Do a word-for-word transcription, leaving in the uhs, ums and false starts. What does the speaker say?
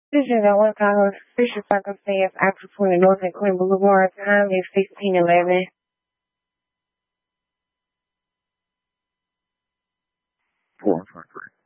This is a one call suspicious circumstance after twenty North and Clinton Boulevard. Time is sixteen eleven. Four, five, three.